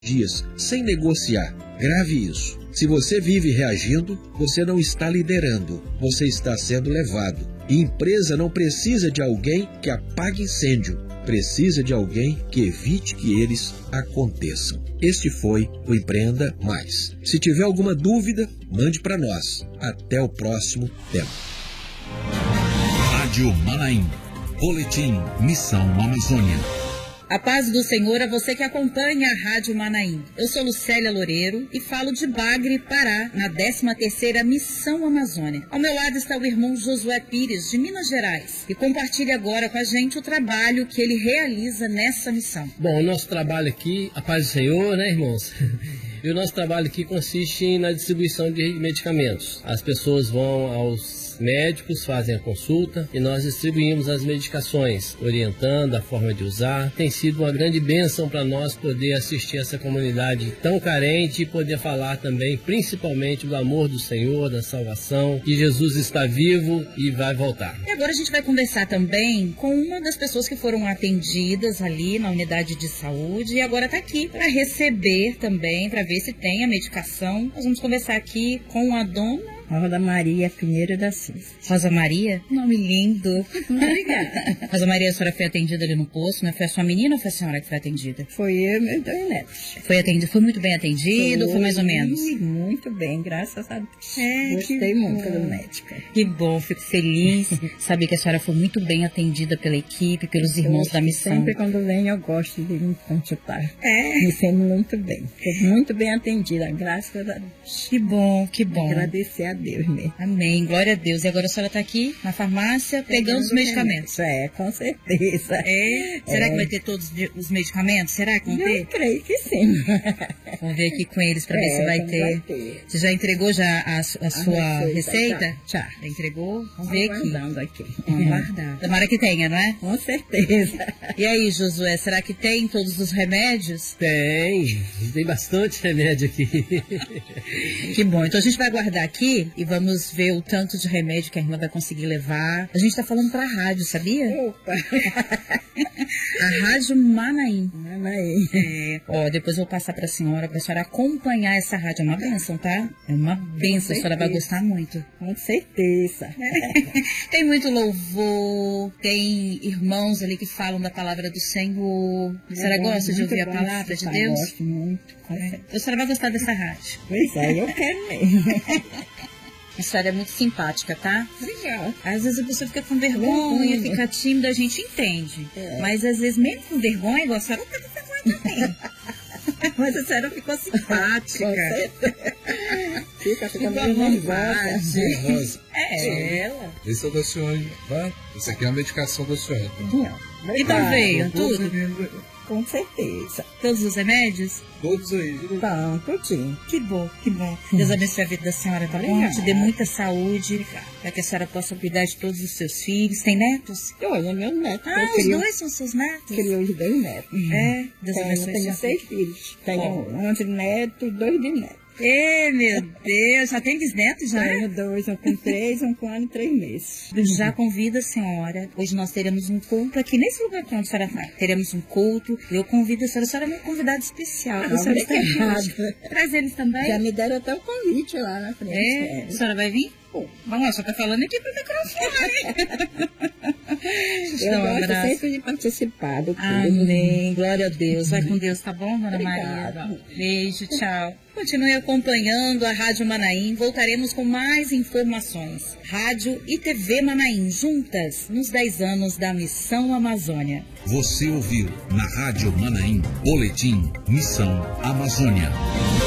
dias, sem negociar. Grave isso. Se você vive reagindo, você não está liderando, você está sendo levado. E empresa não precisa de alguém que apague incêndio, precisa de alguém que evite que eles aconteçam. Este foi o Empreenda Mais. Se tiver alguma dúvida, mande para nós. Até o próximo tema. Rádio Manaim. Boletim Missão Amazônia. A paz do Senhor a você que acompanha a Rádio Manaim. Eu sou Lucélia Loureiro e falo de Bagre, Pará, na 13ª Missão Amazônia. Ao meu lado está o irmão Josué Pires, de Minas Gerais, que compartilha agora com a gente o trabalho que ele realiza nessa missão. Bom, o nosso trabalho aqui, a paz do Senhor, né, irmãos? E o nosso trabalho aqui consiste na distribuição de medicamentos. As pessoas vão aos médicos, fazem a consulta e nós distribuímos as medicações, orientando a forma de usar. Tem sido uma grande bênção para nós poder assistir essa comunidade tão carente e poder falar também, principalmente, do amor do Senhor, da salvação, que Jesus está vivo e vai voltar. E agora a gente vai conversar também com uma das pessoas que foram atendidas ali na unidade de saúde e agora está aqui para receber também, para ver se tem a medicação. Nós vamos conversar aqui com a dona Rosa Maria Pinheiro da Silva. Rosa Maria? Nome lindo. Obrigada. Rosa Maria, a senhora foi atendida ali no posto, né? Foi a sua menina ou foi a senhora que foi atendida? Foi eu e meus 2 netos. Foi muito bem atendido ou foi mais ou menos? Muito bem, graças a Deus. Gostei Gostei muito do médico. Que bom, fico feliz. Saber que a senhora foi muito bem atendida pela equipe, pelos irmãos da missão. Sempre quando venho eu gosto de me consultar. Me sendo muito bem. Fui muito bem atendida, graças a Deus. Que bom, que bom. Agradecer a Deus mesmo. Amém, glória a Deus. E agora a senhora está aqui na farmácia pegando os medicamentos. Com certeza. Será que vai ter todos os medicamentos? Será que vão ter? Eu creio que sim. Vamos ver aqui com eles para ver se vai ter. Você já entregou a sua receita? Já. Entregou? Vamos ver aqui. Aqui. Vamos guardar. Tomara que tenha, não é? Com certeza. E aí, Josué, será que tem todos os remédios? Tem bastante remédio aqui. Que bom. Então a gente vai guardar aqui e vamos ver o tanto de remédio que a irmã vai conseguir levar. A gente tá falando pra rádio, sabia? Opa! A Rádio Manaim. Manaim. Depois eu vou passar pra senhora acompanhar essa rádio. É uma bênção, tá? É uma bênção, a senhora vai gostar muito. Com certeza. Tem muito louvor, tem irmãos ali que falam da palavra do Senhor. A senhora gosta de ouvir a palavra de Deus? Gosto muito. A senhora vai gostar dessa rádio. Pois é, eu quero mesmo. A senhora é muito simpática, tá? Obrigada. Às vezes a pessoa fica com vergonha, fica tímida, a gente entende. Mas às vezes mesmo com vergonha, igual a senhora tá com vergonha também. Mas a senhora ficou simpática. Fica meio nervosa. Ela. Esse é o da senhora. Esse aqui é a medicação da senhora. Não. Então veio tudo? Com certeza. Todos os remédios? Todos aí. Então, tudinho. Que bom, que bom. Deus abençoe a vida da senhora, tá bom? Te dê muita saúde, para que a senhora possa cuidar de todos os seus filhos. Tem netos? Olha, meus netos. Os 2 são seus netos? Criou os 2 netos. Deus abençoe. Tenho 6 filhos. Tenho 11 netos e 2 bisnetos. Meu Deus, já tem bisnetos já? Tenho 2, um com 3, um com 1 ano e 3 meses. Já convido a senhora. Hoje nós teremos um culto aqui nesse lugar onde a senhora está. Teremos um culto. Eu convido a senhora é minha convidada especial. A senhora está aqui. Traz eles também. Já me deram até o convite lá na frente. A senhora vai vir? Vamos lá, só tá falando aqui pro microfone. Eu gosto sempre de participar do culto. Amém. Glória a Deus. Vai com Deus, tá bom, Dona Obrigada. Maria? Beijo, tchau. Continue acompanhando a Rádio Manaim. Voltaremos com mais informações. Rádio e TV Manaim, juntas nos 10 anos da Missão Amazônia. Você ouviu na Rádio Manaim, Boletim Missão Amazônia.